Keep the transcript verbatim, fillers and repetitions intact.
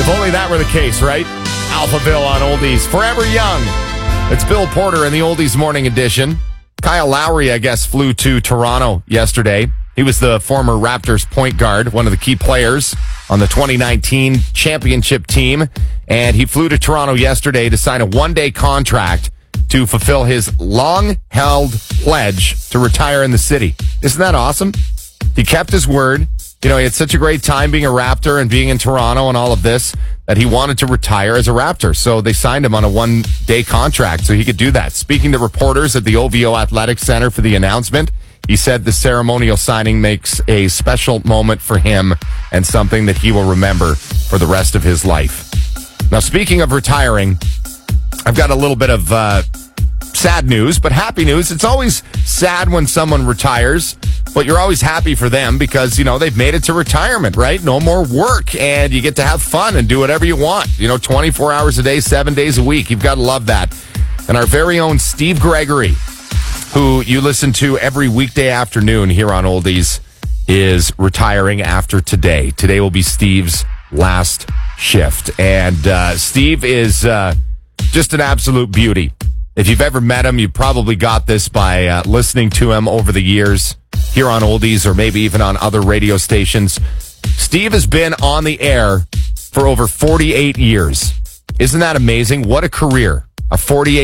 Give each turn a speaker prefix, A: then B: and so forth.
A: If only that were the case, right? Alphaville on Oldies. Forever Young. It's Bill Porter in the Oldies Morning Edition. Kyle Lowry, I guess, flew to Toronto yesterday. He was the former Raptors point guard, one of the key players on the twenty nineteen championship team. And he flew to Toronto yesterday to sign a one-day contract to fulfill his long-held pledge to retire in the city. Isn't that awesome? He kept his word. You know, he had such a great time being a Raptor and being in Toronto and all of this that he wanted to retire as a Raptor. So they signed him on a one-day contract so he could do that. Speaking to reporters at the O V O Athletic Center for the announcement, he said the ceremonial signing makes a special moment for him and something that he will remember for the rest of his life. Now, speaking of retiring, I've got a little bit of uh, sad news, but happy news. It's always sad when someone retires, but you're always happy for them because, you know, they've made it to retirement, right? No more work, and you get to have fun and do whatever you want. You know, twenty-four hours a day, seven days a week. You've got to love that. And our very own Steve Gregory, who you listen to every weekday afternoon here on Oldies, is retiring after today. Today will be Steve's last shift. And uh, Steve is uh, just an absolute beauty. If you've ever met him, you probably got this by uh, listening to him over the years here on Oldies or maybe even on other radio stations. Steve has been on the air for over forty-eight years. Isn't that amazing? What a career. A forty-eight